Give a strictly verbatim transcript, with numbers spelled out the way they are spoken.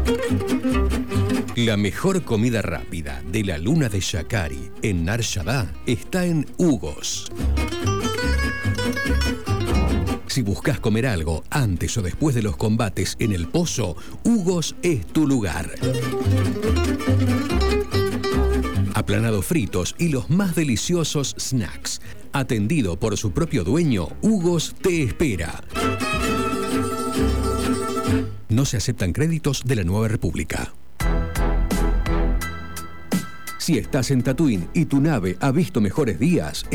La mejor comida rápida de la luna de Yacari en Nar Shaddaa está en Hugos. Si buscas comer algo antes o después de los combates en el pozo, Hugos es tu lugar. Aplanados fritos y los más deliciosos snacks. Atendido por su propio dueño, Hugos te espera. No se aceptan créditos de la Nueva República. Si estás en Tatooine y tu nave ha visto mejores días,